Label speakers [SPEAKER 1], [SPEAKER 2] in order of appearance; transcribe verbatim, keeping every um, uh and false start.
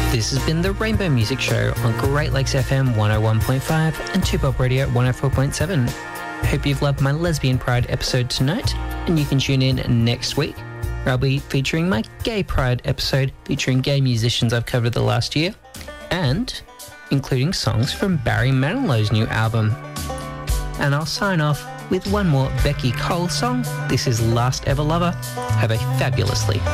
[SPEAKER 1] This has been the Rainbow Music Show on Great Lakes F M one oh one point five and two Bob Radio one oh four point seven. Hope you've loved my Lesbian Pride episode tonight, and you can tune in next week where I'll be featuring my Gay Pride episode featuring gay musicians I've covered the last year, and including songs from Barry Manilow's new album. And I'll sign off with one more Becky Cole song. This is Last Ever Lover. Have a fabulous sleep.